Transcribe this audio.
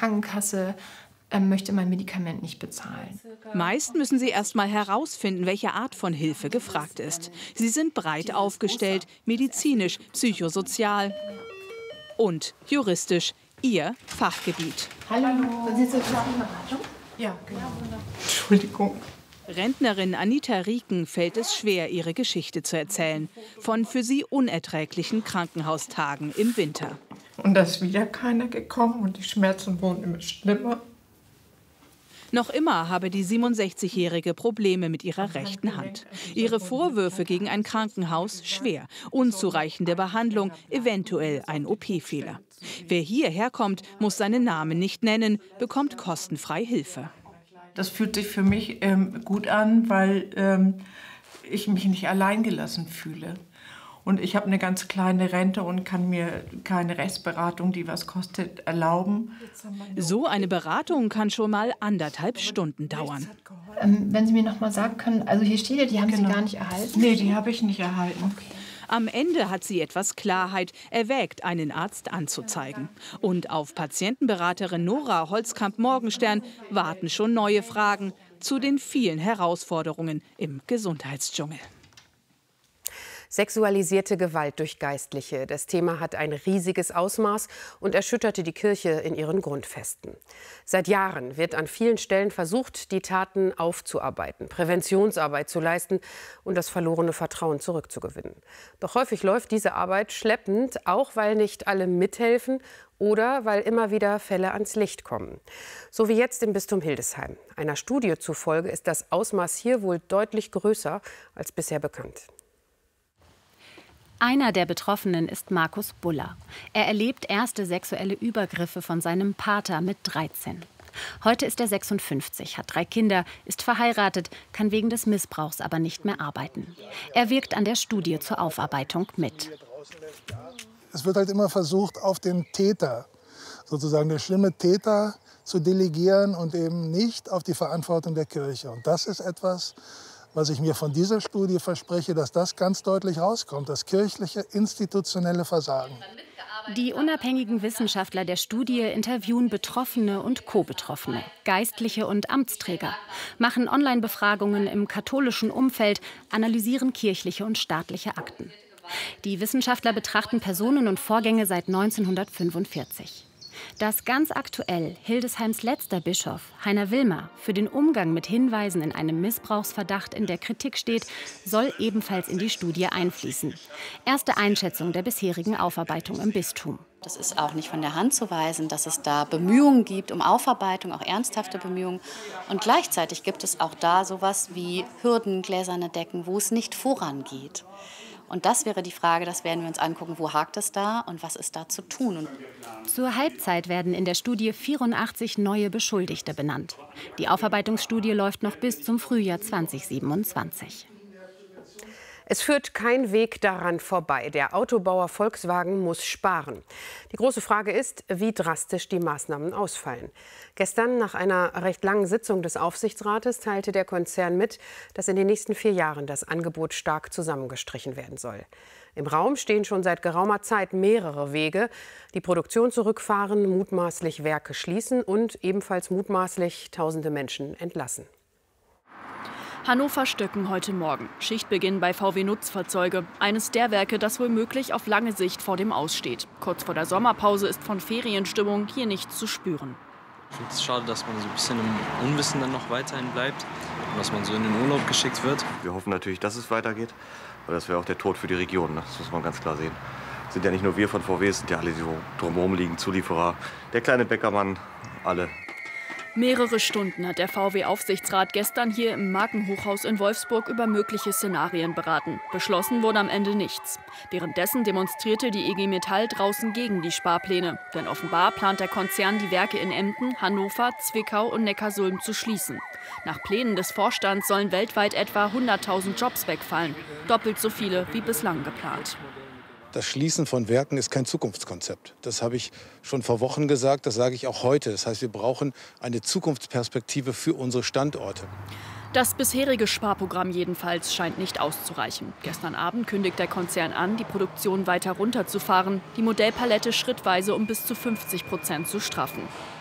Krankenkasse möchte mein Medikament nicht bezahlen. Meist müssen sie erst mal herausfinden, welche Art von Hilfe gefragt ist. Sie sind breit aufgestellt, medizinisch, psychosozial und juristisch, ihr Fachgebiet. Hallo, sind Sie zur Beratung? Ja, genau. Entschuldigung. Rentnerin Anita Rieken fällt es schwer, ihre Geschichte zu erzählen. Von für sie unerträglichen Krankenhaustagen im Winter. Und da ist wieder keiner gekommen und die Schmerzen wurden immer schlimmer. Noch immer habe die 67-Jährige Probleme mit ihrer rechten Hand. Ihre Vorwürfe gegen ein Krankenhaus schwer. Unzureichende Behandlung, eventuell ein OP-Fehler. Wer hierher kommt, muss seinen Namen nicht nennen, bekommt kostenfrei Hilfe. Das fühlt sich für mich gut an, weil ich mich nicht alleingelassen fühle. Und ich habe eine ganz kleine Rente und kann mir keine Rechtsberatung, die was kostet, erlauben. So eine Beratung kann schon mal 1,5 Stunden dauern. Wenn Sie mir noch mal sagen können, also hier steht ja, die haben Sie gar nicht erhalten? Nee, die habe ich nicht erhalten. Okay. Am Ende hat sie etwas Klarheit, erwägt, einen Arzt anzuzeigen. Und auf Patientenberaterin Nora Holzkamp-Morgenstern warten schon neue Fragen zu den vielen Herausforderungen im Gesundheitsdschungel. Sexualisierte Gewalt durch Geistliche. Das Thema hat ein riesiges Ausmaß und erschütterte die Kirche in ihren Grundfesten. Seit Jahren wird an vielen Stellen versucht, die Taten aufzuarbeiten, Präventionsarbeit zu leisten und das verlorene Vertrauen zurückzugewinnen. Doch häufig läuft diese Arbeit schleppend, auch weil nicht alle mithelfen oder weil immer wieder Fälle ans Licht kommen. So wie jetzt im Bistum Hildesheim. Einer Studie zufolge ist das Ausmaß hier wohl deutlich größer als bisher bekannt. Einer der Betroffenen ist Markus Buller. Er erlebt erste sexuelle Übergriffe von seinem Pater mit 13. Heute ist er 56, hat 3 Kinder, ist verheiratet, kann wegen des Missbrauchs aber nicht mehr arbeiten. Er wirkt an der Studie zur Aufarbeitung mit. Es wird halt immer versucht, auf den Täter, sozusagen der schlimme Täter, zu delegieren und eben nicht auf die Verantwortung der Kirche. Und das ist etwas, was ich mir von dieser Studie verspreche, dass das ganz deutlich rauskommt, das kirchliche institutionelle Versagen. Die unabhängigen Wissenschaftler der Studie interviewen Betroffene und Co-Betroffene, Geistliche und Amtsträger, machen Online-Befragungen im katholischen Umfeld, analysieren kirchliche und staatliche Akten. Die Wissenschaftler betrachten Personen und Vorgänge seit 1945. Dass ganz aktuell Hildesheims letzter Bischof, Heiner Wilmer, für den Umgang mit Hinweisen in einem Missbrauchsverdacht in der Kritik steht, soll ebenfalls in die Studie einfließen. Erste Einschätzung der bisherigen Aufarbeitung im Bistum. Das ist auch nicht von der Hand zu weisen, dass es da Bemühungen gibt um Aufarbeitung, auch ernsthafte Bemühungen. Und gleichzeitig gibt es auch da sowas wie Hürden, gläserne Decken, wo es nicht vorangeht. Und das wäre die Frage, das werden wir uns angucken, wo hakt es da und was ist da zu tun. Zur Halbzeit werden in der Studie 84 neue Beschuldigte benannt. Die Aufarbeitungsstudie läuft noch bis zum Frühjahr 2027. Es führt kein Weg daran vorbei. Der Autobauer Volkswagen muss sparen. Die große Frage ist, wie drastisch die Maßnahmen ausfallen. Gestern, nach einer recht langen Sitzung des Aufsichtsrates, teilte der Konzern mit, dass in den nächsten 4 Jahren das Angebot stark zusammengestrichen werden soll. Im Raum stehen schon seit geraumer Zeit mehrere Wege. Die Produktion zurückfahren, mutmaßlich Werke schließen und ebenfalls mutmaßlich tausende Menschen entlassen. Hannover-Stöcken heute Morgen. Schichtbeginn bei VW Nutzfahrzeuge. Eines der Werke, das womöglich auf lange Sicht vor dem Aus steht. Kurz vor der Sommerpause ist von Ferienstimmung hier nichts zu spüren. Ich finde es schade, dass man so ein bisschen im Unwissen dann noch weiterhin bleibt und dass man so in den Urlaub geschickt wird. Wir hoffen natürlich, dass es weitergeht, weil das wäre auch der Tod für die Region. Das muss man ganz klar sehen. Es sind ja nicht nur wir von VW, es sind ja alle, die so drumherum liegen, Zulieferer, der kleine Bäckermann, alle. Mehrere Stunden hat der VW-Aufsichtsrat gestern hier im Markenhochhaus in Wolfsburg über mögliche Szenarien beraten. Beschlossen wurde am Ende nichts. Währenddessen demonstrierte die EG Metall draußen gegen die Sparpläne. Denn offenbar plant der Konzern, die Werke in Emden, Hannover, Zwickau und Neckarsulm zu schließen. Nach Plänen des Vorstands sollen weltweit etwa 100.000 Jobs wegfallen. Doppelt so viele wie bislang geplant. Das Schließen von Werken ist kein Zukunftskonzept. Das habe ich schon vor Wochen gesagt, das sage ich auch heute. Das heißt, wir brauchen eine Zukunftsperspektive für unsere Standorte. Das bisherige Sparprogramm jedenfalls scheint nicht auszureichen. Gestern Abend kündigt der Konzern an, die Produktion weiter runterzufahren, die Modellpalette schrittweise um bis zu 50% zu straffen.